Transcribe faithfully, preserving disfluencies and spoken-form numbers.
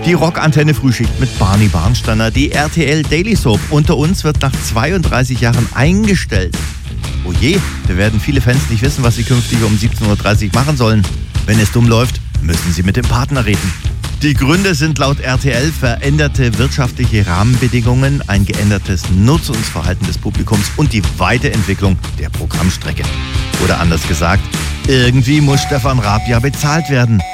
Die Rockantenne Frühschicht mit Barney Barnsteiner. Die R T L Daily Soap Unter uns wird nach zweiunddreißig Jahren eingestellt. Oh je, da werden viele Fans nicht wissen, was sie künftig um siebzehn Uhr dreißig machen sollen. Wenn es dumm läuft, müssen sie mit dem Partner reden. Die Gründe sind laut R T L veränderte wirtschaftliche Rahmenbedingungen, ein geändertes Nutzungsverhalten des Publikums und die Weiterentwicklung der Programmstrecke. Oder anders gesagt, irgendwie muss Stefan Raab ja bezahlt werden.